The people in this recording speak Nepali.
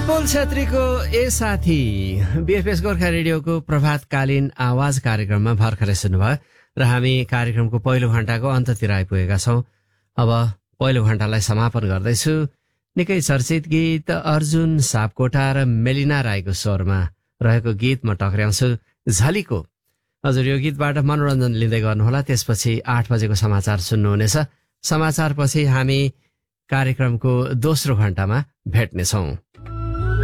विपुल छेत्रीको ए साथी बीएफएस गोर्खा रेडियोको प्रभातकालीन आवाज कार्यक्रममा भर्खरै सुन्नुभयो र हामी कार्यक्रमको पहिलो घण्टाको अन्ततिर आइपुगेका छौं। अब पहिलो घण्टालाई समापन गर्दैछु। निकै चर्चित गीत अर्जुन सापकोटा र मेलिना राईको स्वरमा रहेको गीत म टक्र्याउँछु, झलीको। हजुर, यो गीतबाट मनोरञ्जन लिँदै गर्नुहोला। त्यसपछि 8 बजेको समाचार सुन्नुहुनेछ। समाचारपछि हामी कार्यक्रमको दोस्रो घण्टामा भेट्नेछौं।